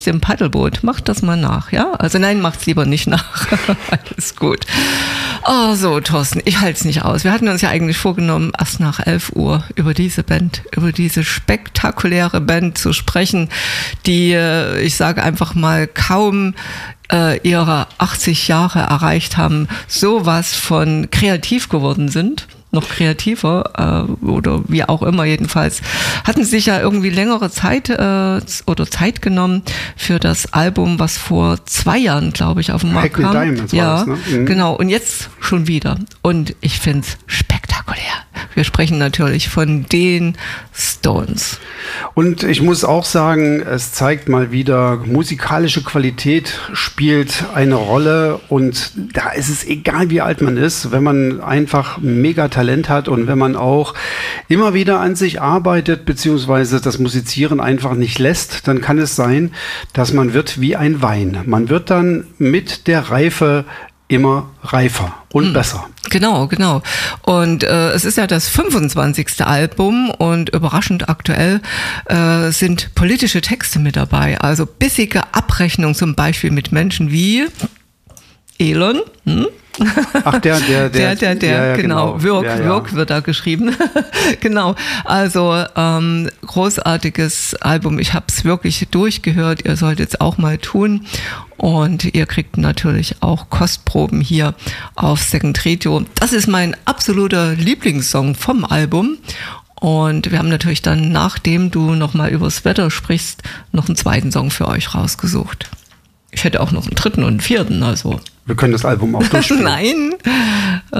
dem Paddelboot. Macht das mal nach, ja? Also nein, macht's lieber nicht nach. Alles gut. Oh, so, Thorsten, ich halte es nicht aus. Wir hatten uns ja eigentlich vorgenommen, erst nach 11 Uhr über diese Band, über diese spektakuläre Band zu sprechen, die, ich sage einfach mal, kaum ihre 80 Jahre erreicht haben, sowas von kreativ geworden sind. Noch kreativer oder wie auch immer jedenfalls, hatten sich ja irgendwie längere Zeit oder Zeit genommen für das Album, was vor 2 Jahren, glaube ich, auf den Markt kam. Diamonds ja, war das, ne? Mhm. Genau. Und jetzt schon wieder. Und ich finde es spektakulär. Wir sprechen natürlich von den Stones. Und ich muss auch sagen, es zeigt mal wieder, musikalische Qualität spielt eine Rolle und da ist es egal, wie alt man ist, wenn man einfach mega Talent hat und wenn man auch immer wieder an sich arbeitet, beziehungsweise das Musizieren einfach nicht lässt, dann kann es sein, dass man wird wie ein Wein. Man wird dann mit der Reife immer reifer und besser. Genau. Und es ist ja das 25. Album und überraschend aktuell sind politische Texte mit dabei. Also bissige Abrechnung zum Beispiel mit Menschen wie Elon. Ach, der, ja, genau. Wirk wird da geschrieben. Genau. Also großartiges Album. Ich habe es wirklich durchgehört. Ihr solltet es auch mal tun. Und ihr kriegt natürlich auch Kostproben hier auf Second Radio. Das ist mein absoluter Lieblingssong vom Album. Und wir haben natürlich dann, nachdem du nochmal übers Wetter sprichst, noch einen zweiten Song für euch rausgesucht. Ich hätte auch noch einen dritten und einen vierten, also. Wir können das Album auch durchspielen. Nein.